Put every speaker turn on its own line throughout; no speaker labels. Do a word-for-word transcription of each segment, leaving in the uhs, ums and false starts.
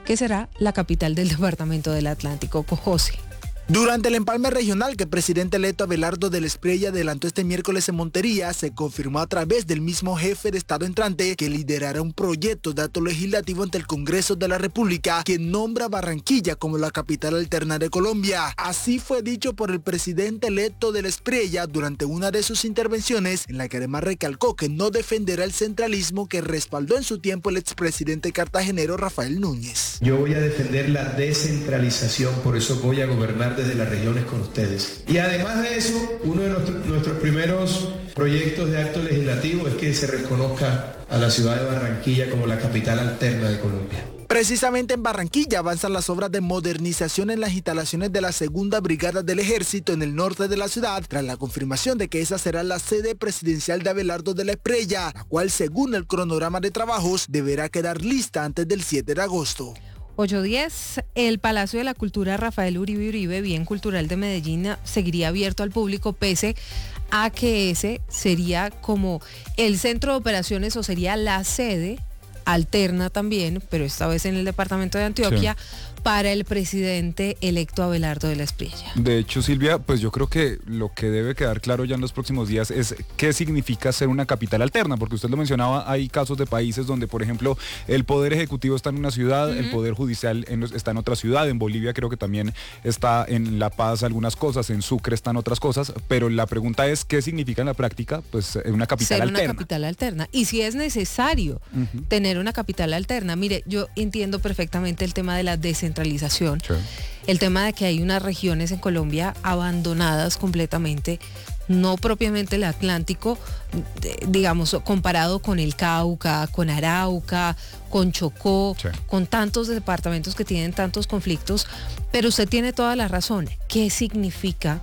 que será la capital del departamento del Atlántico. José.
Durante el empalme regional que el presidente electo Abelardo de la Espriella adelantó este miércoles en Montería, se confirmó a través del mismo jefe de Estado entrante que liderará un proyecto de acto legislativo ante el Congreso de la República que nombra a Barranquilla como la capital alterna de Colombia. Así fue dicho por el presidente electo de la Espriella durante una de sus intervenciones, en la que además recalcó que no defenderá el centralismo que respaldó en su tiempo el expresidente cartagenero Rafael Núñez.
Yo voy a defender la descentralización, por eso voy a gobernar desde las regiones con ustedes. Y además de eso, uno de nuestro, nuestros primeros proyectos de acto legislativo es que se reconozca a la ciudad de Barranquilla como la capital alterna de Colombia.
Precisamente en Barranquilla avanzan las obras de modernización en las instalaciones de la segunda Brigada del Ejército en el norte de la ciudad, tras la confirmación de que esa será la sede presidencial de Abelardo de la Espriella, la cual, según el cronograma de trabajos, deberá quedar lista antes del siete de agosto.
ocho diez, el Palacio de la Cultura Rafael Uribe Uribe, bien cultural de Medellín, seguiría abierto al público pese a que ese sería como el centro de operaciones o sería la sede alterna también, pero esta vez en el departamento de Antioquia, sí, para el presidente electo Abelardo de la Espriella.
De hecho, Silvia, pues yo creo que lo que debe quedar claro ya en los próximos días es qué significa ser una capital alterna, porque usted lo mencionaba, hay casos de países donde, por ejemplo, el poder ejecutivo está en una ciudad, uh-huh, el poder judicial en, está en otra ciudad, en Bolivia creo que también está en La Paz algunas cosas, en Sucre están otras cosas, pero la pregunta es qué significa en la práctica, pues una capital
ser
alterna.
Una capital alterna, y si es necesario uh-huh. tener una capital alterna. Mire, yo entiendo perfectamente el tema de la descentralización, sí, el tema de que hay unas regiones en Colombia abandonadas completamente, no propiamente el Atlántico, digamos, comparado con el Cauca, con Arauca, con Chocó, sí, con tantos departamentos que tienen tantos conflictos, pero usted tiene toda la razón. ¿Qué significa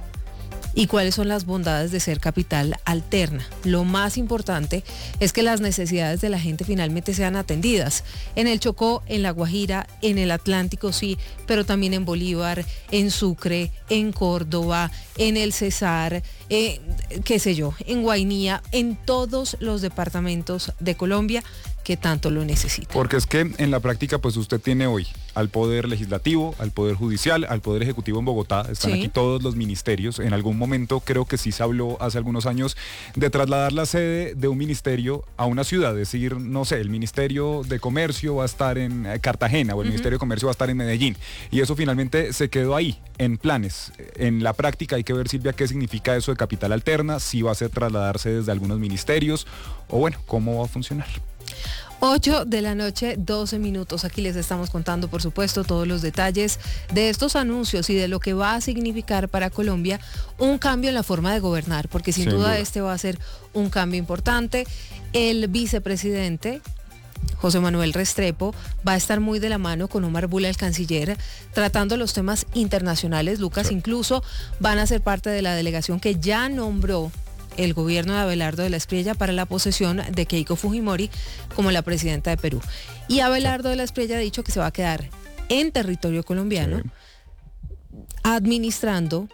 y cuáles son las bondades de ser capital alterna? Lo más importante es que las necesidades de la gente finalmente sean atendidas. En el Chocó, en La Guajira, en el Atlántico sí, pero también en Bolívar, en Sucre, en Córdoba, en el Cesar, eh, qué sé yo, en Guainía, en todos los departamentos de Colombia que tanto lo necesita.
Porque es que en la práctica pues usted tiene hoy al Poder Legislativo, al Poder Judicial, al Poder Ejecutivo en Bogotá, están sí. aquí todos los ministerios. En algún momento creo que sí se habló hace algunos años de trasladar la sede de un ministerio a una ciudad, es decir, no sé, el Ministerio de Comercio va a estar en Cartagena o el uh-huh. Ministerio de Comercio va a estar en Medellín, y eso finalmente se quedó ahí, en planes. En la práctica hay que ver, Silvia, qué significa eso de capital alterna, si va a ser trasladarse desde algunos ministerios, o bueno, cómo va a funcionar.
ocho de la noche, doce minutos. Aquí les estamos contando, por supuesto, todos los detalles de estos anuncios y de lo que va a significar para Colombia un cambio en la forma de gobernar, porque sin, sin duda, duda este va a ser un cambio importante. El vicepresidente José Manuel Restrepo va a estar muy de la mano con Omar Bula, el canciller, tratando los temas internacionales. Lucas, sí. incluso van a ser parte de la delegación que ya nombró el gobierno de Abelardo de la Espriella para la posesión de Keiko Fujimori como la presidenta de Perú. Y Abelardo de la Espriella ha dicho que se va a quedar en territorio colombiano, sí. administrando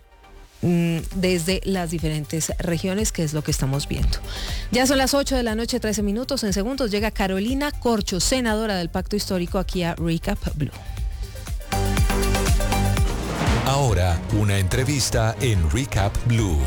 mmm, desde las diferentes regiones, que es lo que estamos viendo. Ya son las ocho de la noche, trece minutos. En segundos llega Carolina Corcho, senadora del Pacto Histórico, aquí a Recap Blue.
Ahora, una entrevista en Recap Blue.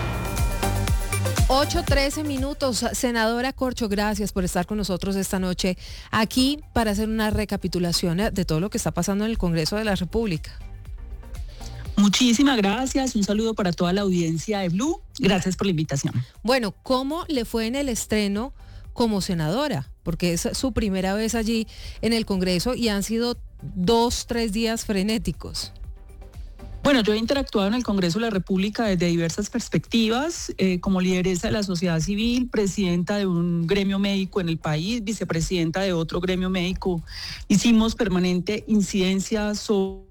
ocho trece minutos. Senadora Corcho, gracias por estar con nosotros esta noche aquí para hacer una recapitulación de todo lo que está pasando en el Congreso de la República.
Muchísimas gracias, un saludo para toda la audiencia de Blue. Gracias por la invitación.
Bueno, ¿cómo le fue en el estreno como senadora? Porque es su primera vez allí en el Congreso y han sido dos, tres días frenéticos.
Bueno, yo he interactuado en el Congreso de la República desde diversas perspectivas, eh, como lideresa de la sociedad civil, presidenta de un gremio médico en el país, vicepresidenta de otro gremio médico. Hicimos permanente incidencia sobre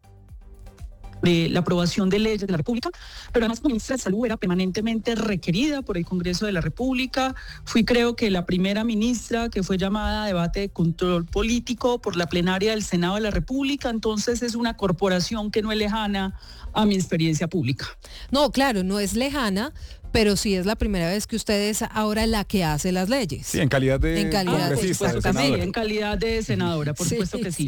de la aprobación de leyes de la República, pero además como ministra de Salud era permanentemente requerida por el Congreso de la República. Fui, creo que, la primera ministra que fue llamada a debate de control político por la plenaria del Senado de la República, entonces es una corporación que no es lejana a mi experiencia pública.
No, claro, no es lejana, pero sí es la primera vez que usted es ahora la que hace las leyes.
Sí, en calidad de
en calidad
congresista,
de, por supuesto
de
que sí, en calidad de senadora, por sí. supuesto que sí.